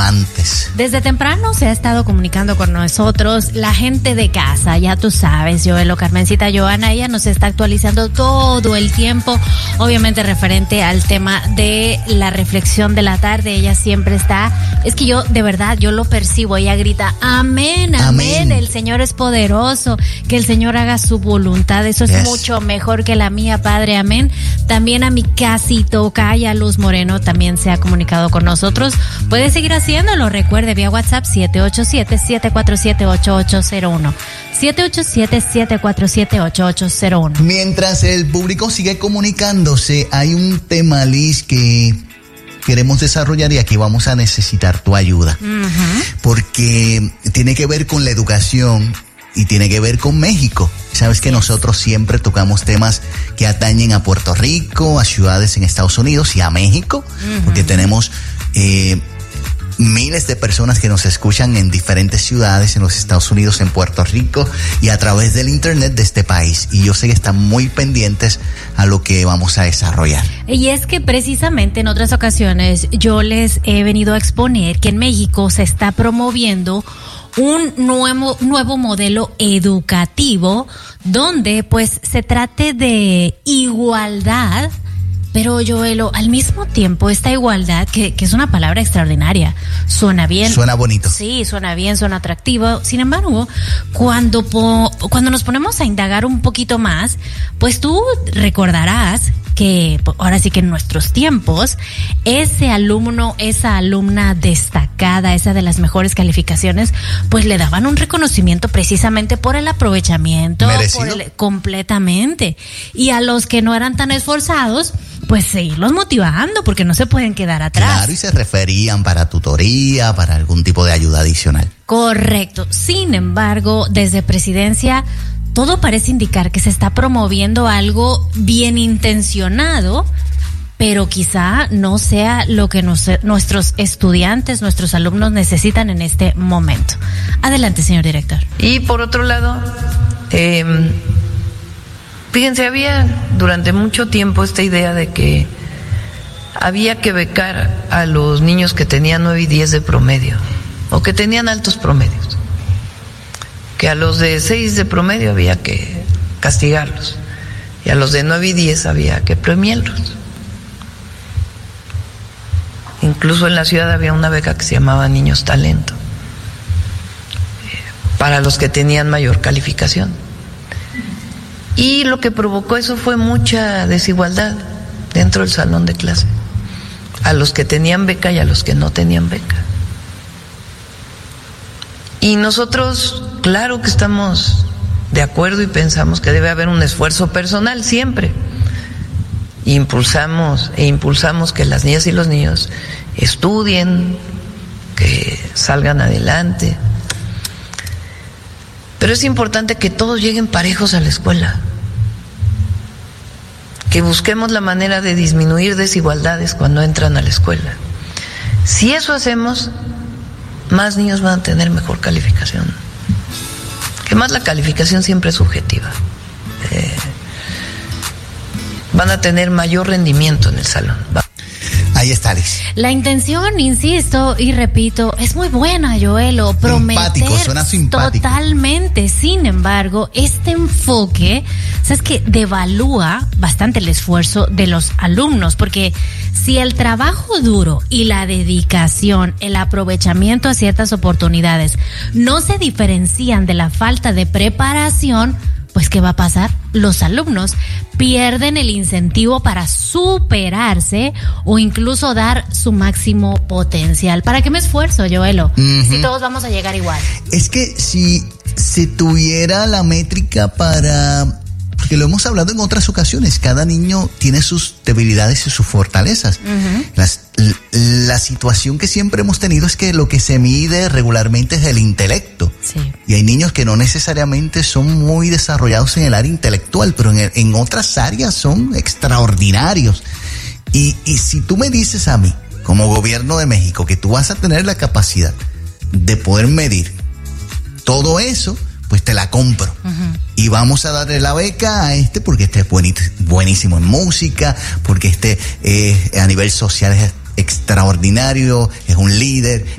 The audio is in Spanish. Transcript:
antes. Desde temprano se ha estado comunicando con nosotros la gente de casa, ya tú sabes, Joel o Carmencita Joana, ella nos está actualizando todo el tiempo, obviamente referente al tema de la reflexión de la tarde. Ella siempre está, es que yo de verdad, yo lo percibo, ella grita, amén, amén, el Señor es poderoso, que el Señor haga su voluntad, eso es mucho mejor que la mía, Padre, amén. También a mi casito, Calla Luz Moreno, también se ha comunicado con nosotros, puede seguir haciéndolo, recuerde, vía WhatsApp 787-747-8801, 787-747-8801. Mientras el público sigue comunicándose, hay un tema, Liz, que queremos desarrollar y aquí vamos a necesitar tu ayuda. Porque tiene que ver con la educación y tiene que ver con México. Sabes que nosotros siempre tocamos temas que atañen a Puerto Rico, a ciudades en Estados Unidos y a México, porque tenemos miles de personas que nos escuchan en diferentes ciudades en los Estados Unidos, en Puerto Rico y a través del internet de este país. Y yo sé que están muy pendientes a lo que vamos a desarrollar. Y es que precisamente en otras ocasiones yo les he venido a exponer que en México se está promoviendo un nuevo modelo educativo donde pues se trate de igualdad. Pero Joelo, al mismo tiempo, esta igualdad, que es una palabra extraordinaria, suena bien. Suena bonito. Sí, suena bien, suena atractivo. Sin embargo, cuando nos ponemos a indagar un poquito más, pues tú recordarás que ahora sí que en nuestros tiempos, ese alumno, esa alumna destacada, esa de las mejores calificaciones, pues le daban un reconocimiento precisamente por el aprovechamiento. ¿Merecido? Completamente. Y a los que no eran tan esforzados, pues seguirlos motivando, porque no se pueden quedar atrás. Claro, y se referían para tutoría, para algún tipo de ayuda adicional. Correcto. Sin embargo, desde Presidencia, todo parece indicar que se está promoviendo algo bien intencionado, pero quizá no sea lo que nuestros estudiantes, nuestros alumnos necesitan en este momento. Adelante, señor director. Y por otro lado, fíjense, había durante mucho tiempo esta idea de que había que becar a los niños que tenían 9 y 10 de promedio, o que tenían altos promedios, que a los de 6 de promedio había que castigarlos, y a los de 9 y 10 había que premiarlos. Incluso en la ciudad había una beca que se llamaba Niños Talento, para los que tenían mayor calificación. Y lo que provocó eso fue mucha desigualdad dentro del salón de clase, a los que tenían beca y a los que no tenían beca. Y nosotros, claro que estamos de acuerdo y pensamos que debe haber un esfuerzo personal siempre. Impulsamos que las niñas y los niños estudien, que salgan adelante. Pero es importante que todos lleguen parejos a la escuela, que busquemos la manera de disminuir desigualdades cuando entran a la escuela. Si eso hacemos, más niños van a tener mejor calificación. Que más la calificación siempre es subjetiva. Van a tener mayor rendimiento en el salón. Ahí está, Liz. La intención, insisto y repito, es muy buena, Joelo. Prometer, suena simpático. Totalmente. Sin embargo, este enfoque, sabes que devalúa bastante el esfuerzo de los alumnos, porque si el trabajo duro y la dedicación, el aprovechamiento a ciertas oportunidades no se diferencian de la falta de preparación, pues ¿qué va a pasar? Los alumnos pierden el incentivo para superarse o incluso dar su máximo potencial. ¿Para qué me esfuerzo, Joelo? Si todos vamos a llegar igual. Es que si se tuviera la métrica para... Porque lo hemos hablado en otras ocasiones, cada niño tiene sus debilidades y sus fortalezas. La situación que siempre hemos tenido es que lo que se mide regularmente es el intelecto. Sí. Y hay niños que no necesariamente son muy desarrollados en el área intelectual, pero en otras áreas son extraordinarios. Y si tú me dices a mí, como gobierno de México, que tú vas a tener la capacidad de poder medir todo eso, pues te la compro. Y vamos a darle la beca a porque este es buenísimo en música, porque a nivel social es extraordinario, es un líder.